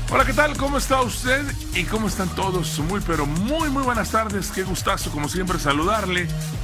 Hola, ¿qué tal? ¿Cómo está usted? ¿Y cómo están todos? Muy, pero muy buenas tardes. Qué gustazo, como siempre, saludarle.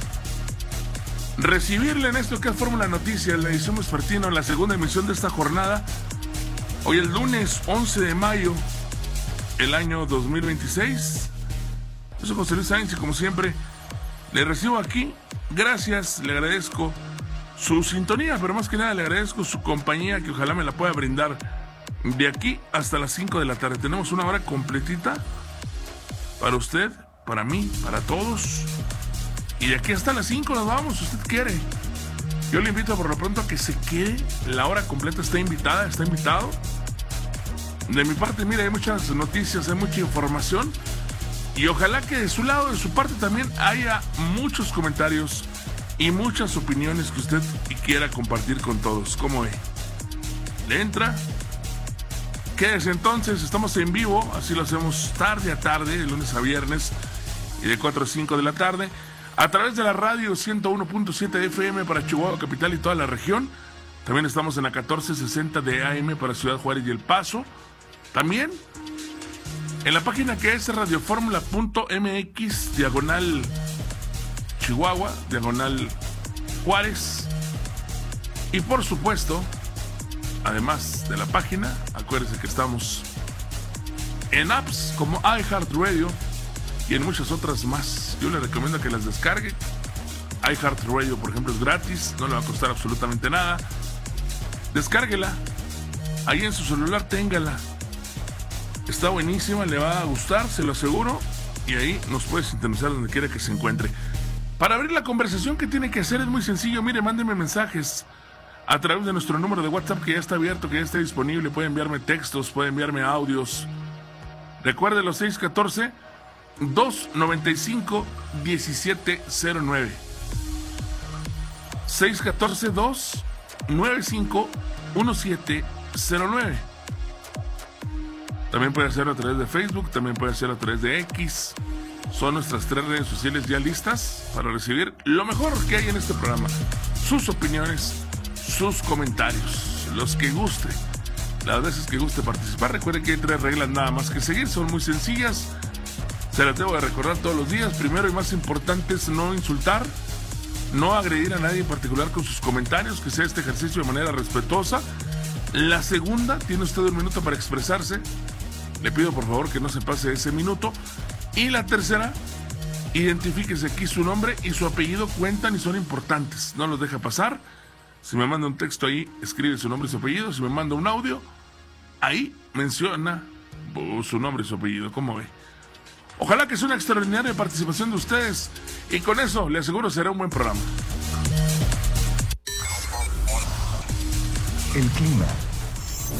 Recibirle en esto que es Fórmula Noticias, la edición vespertina, la segunda emisión de esta jornada. Hoy el lunes 11 de mayo, el año 2026. Yo soy José Luis Sáenz y como siempre, le recibo aquí. Gracias, le agradezco su sintonía, pero más que nada le agradezco su compañía, que ojalá me la pueda brindar de aquí hasta las 5 de la tarde. Tenemos una hora completita para usted, para mí, para todos. Y de aquí hasta las 5 nos vamos, si usted quiere. Yo le invito por lo pronto a que se quede. La hora completa está invitada, está invitado. De mi parte, mira, hay muchas noticias, hay mucha información. Y ojalá que de su lado, de su parte también, haya muchos comentarios y muchas opiniones que usted quiera compartir con todos. ¿Cómo ve? ¿Le entra? Quédese entonces, estamos en vivo, así lo hacemos tarde a tarde, de lunes a viernes, y de 4 a 5 de la tarde, a través de la radio 101.7 FM para Chihuahua Capital y toda la región. También estamos en la 1460 de AM para Ciudad Juárez y El Paso. También en la página que es radioformula.mx, diagonal Chihuahua, diagonal Juárez. Y por supuesto, además de la página, acuérdense que estamos en apps como iHeartRadio y en muchas otras más. Yo le recomiendo que las descargue. iHeartRadio, por ejemplo, es gratis, no le va a costar absolutamente nada. Descárguela, ahí en su celular téngala. Está buenísima, le va a gustar, se lo aseguro. Y ahí nos puede sintonizar donde quiera que se encuentre. Para abrir la conversación, ¿qué tiene que hacer? Es muy sencillo, mire, mándeme mensajes a través de nuestro número de WhatsApp, que ya está abierto, que ya está disponible. Puede enviarme textos, puede enviarme audios. Recuerde los 614-295-1709. 614-295-1709. También puede hacerlo a través de Facebook, también puede hacerlo a través de X. Son nuestras 3 redes sociales ya listas para recibir lo mejor que hay en este programa. Sus opiniones, sus comentarios, los que guste, las veces que guste participar. Recuerde que hay 3 reglas nada más que seguir, son muy sencillas, se las debo de recordar todos los días. Primero y más importante es no insultar, no agredir a nadie en particular con sus comentarios, que sea este ejercicio de manera respetuosa. La segunda, tiene usted 1 minuto para expresarse, le pido por favor que no se pase ese minuto. Y la tercera, identifíquese aquí, su nombre y su apellido cuentan y son importantes, no los deja pasar. Si me manda un texto ahí, escribe su nombre y su apellido. Si me manda un audio, ahí menciona su nombre y su apellido. ¿Cómo ve? Ojalá que sea una extraordinaria participación de ustedes. Y con eso, le aseguro, será un buen programa. El clima